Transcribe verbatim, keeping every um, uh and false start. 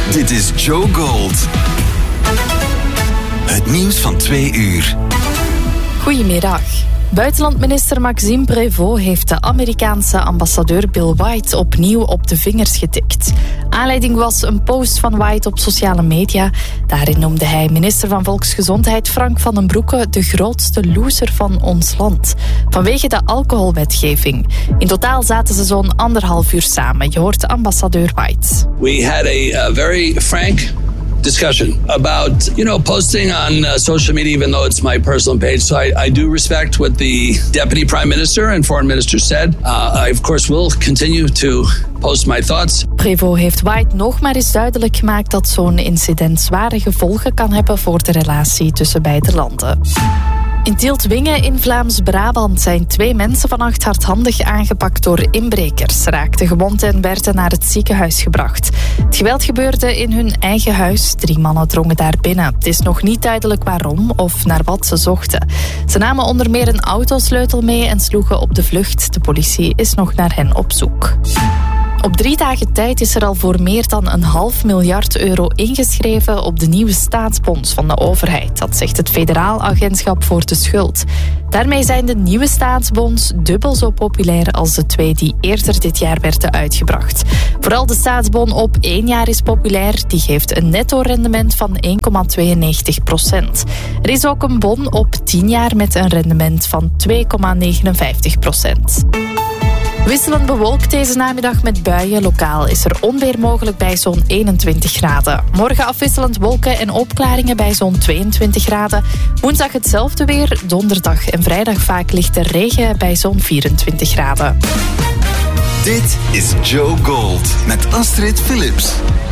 Dit is Joe Gold. Het nieuws van twee uur. Goedemiddag. Buitenlandminister Maxime Prévost heeft de Amerikaanse ambassadeur Bill White opnieuw op de vingers getikt. Aanleiding was een post van White op sociale media. Daarin noemde hij minister van Volksgezondheid Frank van den Broeke de grootste loser van ons land. Vanwege de alcoholwetgeving. In totaal zaten ze zo'n anderhalf uur samen. Je hoort ambassadeur White. We had a uh, very frank discussion about, you know, posting on uh, social media, even though it's my personal page. So I, I do respect what the Deputy Prime Minister and Foreign Minister said. Uh, I, of course, will continue to post my thoughts. Prévost heeft White nog maar eens duidelijk gemaakt dat zo'n incident zware gevolgen kan hebben voor de relatie tussen beide landen. In Tieltwingen in Vlaams-Brabant zijn twee mensen vannacht hardhandig aangepakt door inbrekers. Ze raakten gewond en werden naar het ziekenhuis gebracht. Het geweld gebeurde in hun eigen huis. Drie mannen drongen daar binnen. Het is nog niet duidelijk waarom of naar wat ze zochten. Ze namen onder meer een autosleutel mee en sloegen op de vlucht. De politie is nog naar hen op zoek. Op drie dagen tijd is er al voor meer dan een half miljard euro ingeschreven op de nieuwe staatsbonds van de overheid. Dat zegt het Federaal Agentschap voor de Schuld. Daarmee zijn de nieuwe staatsbonds dubbel zo populair als de twee die eerder dit jaar werden uitgebracht. Vooral de staatsbon op één jaar is populair. Die geeft een netto-rendement van één komma tweeënnegentig procent. Er is ook een bon op tien jaar met een rendement van twee komma negenenvijftig procent. Wisselend bewolkt deze namiddag met buien. Lokaal is er onweer mogelijk bij zo'n eenentwintig graden. Morgen afwisselend wolken en opklaringen bij zo'n tweeëntwintig graden. Woensdag hetzelfde weer. Donderdag en vrijdag vaak lichte regen bij zo'n vierentwintig graden. Dit is Joe Gold met Astrid Philips.